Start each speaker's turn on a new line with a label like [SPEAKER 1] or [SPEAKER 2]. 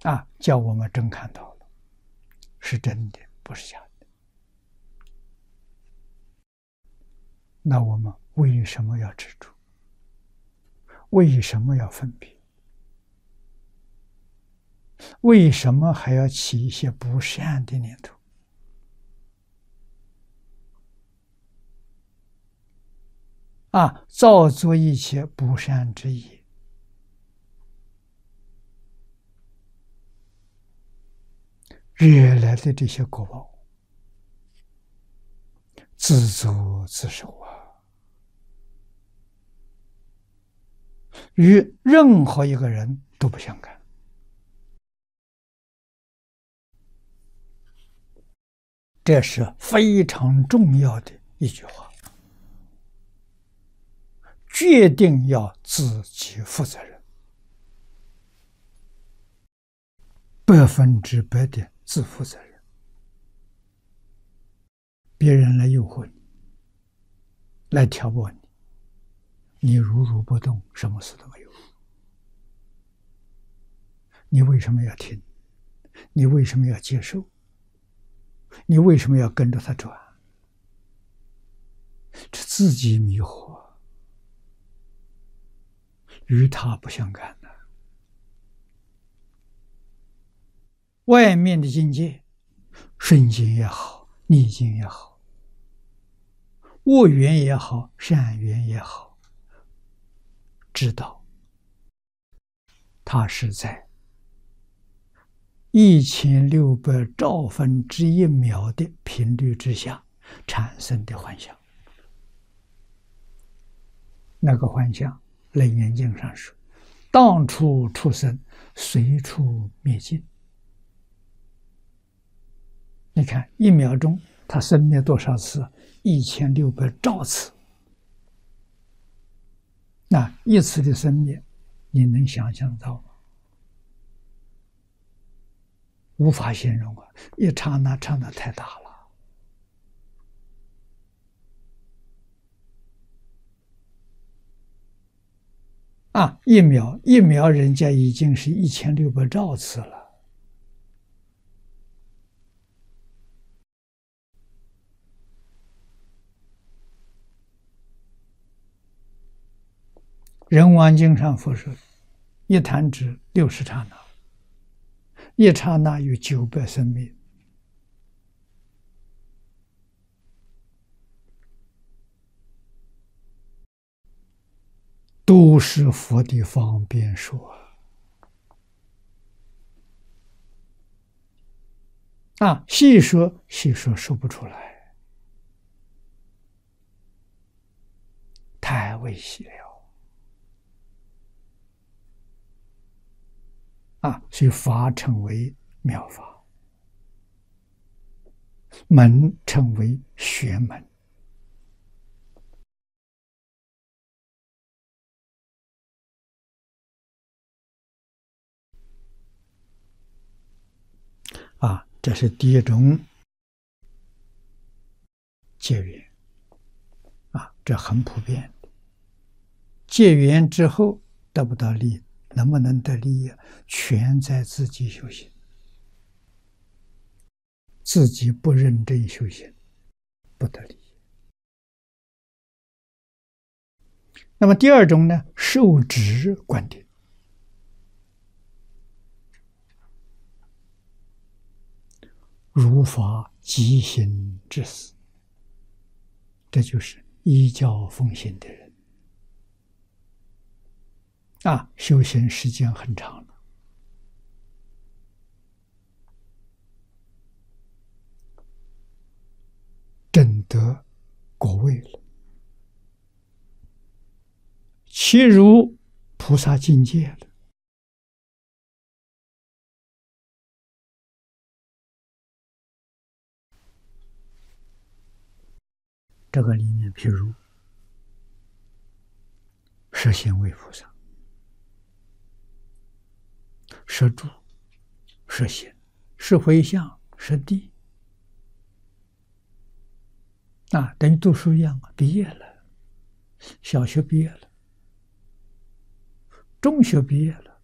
[SPEAKER 1] 叫我们真看到了，是真的，不是假的。那我们为什么要执着？为什么要分别？为什么还要起一些不善的念头？造作一切不善之业，惹来的这些果报，自作自受与任何一个人都不相干。这是非常重要的一句话，决定要自己负责任，100%的自负责任。别人来诱惑你，来挑拨你，你如如不动，什么事都没有。你为什么要听？你为什么要接受？你为什么要跟着他转？这自己迷惑，与他不相干的。外面的境界，顺境也好，逆境也好，恶缘也好，善缘也好，知道它是在1600兆分之1秒的频率之下产生的幻象。那个幻象，《楞严经》上说：“当处出生，随处灭尽。”你看，1秒钟它生灭多少次？1600兆次。那一次的生灭，你能想象到吗？无法形容啊！一刹那，刹那太大了。一秒，人家已经是1600兆次了。人王经上佛说，一弹指60刹那，一刹那有900生灭。都是佛的方便说细说说不出来，太微细了所以法称为妙法，门称为学门。这是第一种结缘这很普遍的。结缘之后得不到利益，能不能得利益，全在自己修行。自己不认真修行，不得利益。那么第二种呢，受持观点。如法即行之死，这就是依教奉行的人修行时间很长了，证得果位了，其如菩萨境界了。这个里面，譬如摄行为菩萨，摄住、摄行、摄回向、摄地等于读书一样毕业了，小学毕业了，中学毕业了，